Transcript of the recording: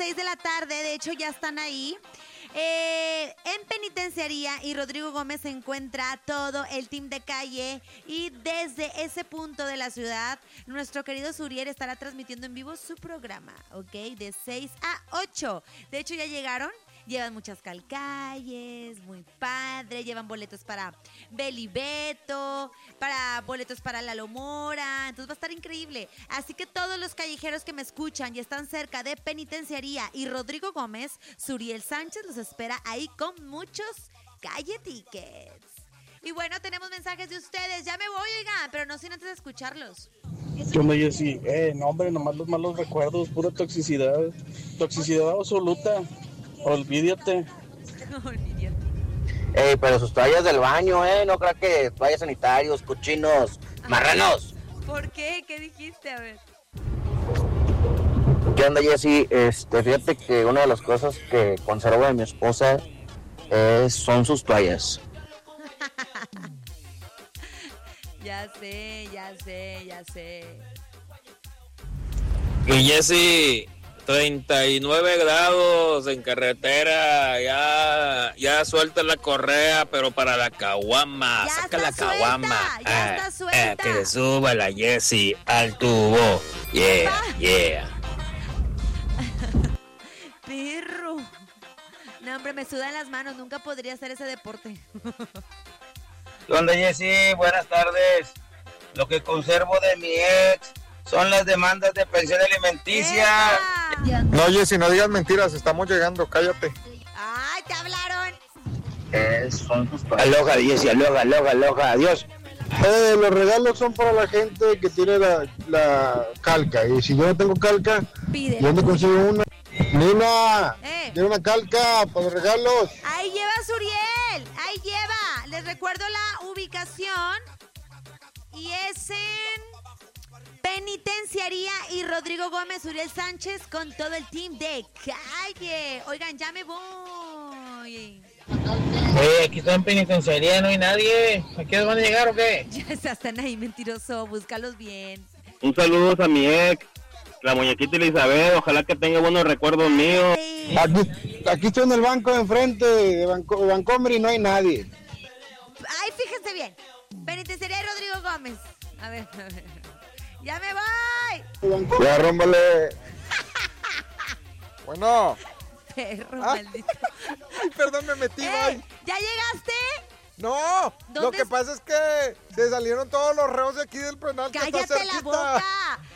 6 de la tarde, de hecho ya están ahí. En Penitenciaría y Rodrigo Gómez se encuentra todo el team de calle y desde ese punto de la ciudad nuestro querido Suriel estará transmitiendo en vivo su programa, ¿ok? De 6 a 8. De hecho ya llegaron, llevan muchas calcalles, muy padre, llevan boletos para Belibeto, para boletos para Lalo Mora, entonces va a estar increíble. Así que todos los callejeros que me escuchan y están cerca de Penitenciaría y Rodrigo Gómez, Suriel Sánchez los espera ahí con muchos calle tickets. Y bueno, tenemos mensajes de ustedes, ya me voy, oigan, pero no sin antes de escucharlos. ¿Qué onda, Jessy? No, hombre, nomás los malos recuerdos, pura toxicidad absoluta. Olvídate. Olvídate. Pero sus toallas del baño, no creo que toallas sanitarios, cochinos, marranos. ¿Por qué? ¿Qué dijiste? A ver. ¿Qué onda, Jessy? Fíjate que una de las cosas que conservo de mi esposa son sus toallas. Ya sé. Y Jessy, 39 grados en carretera, ya suelta la correa, pero para la caguama, Ya saca está la caguama. Ya está suelta. Que se suba la Jessy al tubo. Yeah. Perro. No, hombre, me sudan las manos, nunca podría hacer ese deporte. ¿Qué onda, Jessy? Buenas tardes. Lo que conservo de mi ex son las demandas de pensión alimenticia. No, Jessy, no digas mentiras, estamos llegando, cállate. ¡Ay, te hablaron! Son sus toallas. Aloha, Jessy, aloha, adiós. Los regalos son para la gente que tiene la calca. Y si yo no tengo calca, Pídela. ¿dónde consigo una? Nina, tiene una calca para los regalos. Ahí lleva Suriel, ahí lleva. Les recuerdo la ubicación y es en Penitenciaría y Rodrigo Gómez, Uriel Sánchez con todo el team de calle. Oigan, ya me voy. Aquí estoy en Penitenciaría, no hay nadie. ¿A qué van a llegar o qué? Ya están ahí, mentiroso, búscalos bien. Un saludo a mi ex, la muñequita Elizabeth, ojalá que tenga buenos recuerdos míos. Aquí estoy en el banco de enfrente de Bancomer y no hay nadie. Ay, fíjense bien. Penitenciaría y Rodrigo Gómez. A ver. ¡Ya me voy! Ya, rómbale. Bueno. Perro, maldito. Ay, perdón, me metí, bye. ¿Ya llegaste? No, lo que pasa es que se salieron todos los reos de aquí del penal. ¡Cállate la boca!